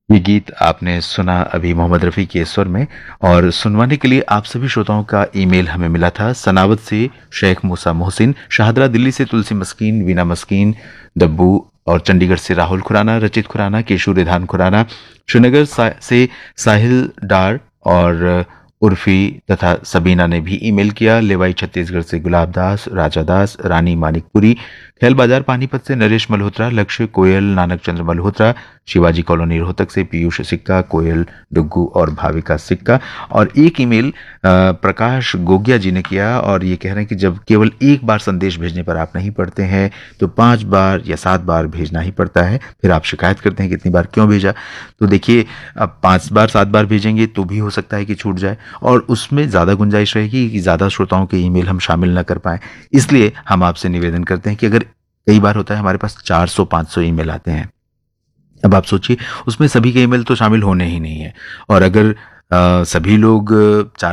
ये गीत आपने सुना अभी मोहम्मद रफ़ी के स्वर में। और सुनवाने के लिए आप सभी श्रोताओं का ईमेल हमें मिला था। सनावत से शेख मूसा मोहसिन, शाहदरा दिल्ली से तुलसी मस्कीन, वीना मस्कीन, दब्बू, और चंडीगढ़ से राहुल खुराना, रचित खुराना, केशु रिधान खुराना, श्रीनगर से साहिल डार और उर्फी तथा सबीना ने भी ईमेल किया। लेवाई छत्तीसगढ़ से गुलाब दास, राजा दास, रानी मानिकपुरी, खेल बाजार पानीपत से नरेश मल्होत्रा, लक्ष्य कोयल, नानक चंद्र मल्होत्रा, शिवाजी कॉलोनी रोहतक से पीयूष सिक्का, कोयल डुग्गू और भाविका सिक्का। और एक ईमेल प्रकाश गोगिया जी ने किया और ये कह रहे हैं कि जब केवल एक बार संदेश भेजने पर आप नहीं पढ़ते हैं तो 5 बार या 7 बार भेजना ही पड़ता है। फिर आप शिकायत करते हैं कि इतनी बार क्यों भेजा। तो देखिए, अब 5 बार 7 बार भेजेंगे तो भी हो सकता है कि छूट जाए, और उसमें ज़्यादा गुंजाइश रहेगी कि ज़्यादा श्रोताओं के ईमेल हम शामिल ना कर पाएँ। इसलिए हम आपसे निवेदन करते हैं कि अगर कई बार होता है हमारे पास 400-500 ईमेल आते हैं, अब आप सोचिए उसमें सभी के ईमेल तो शामिल होने ही नहीं है। और अगर सभी लोग चार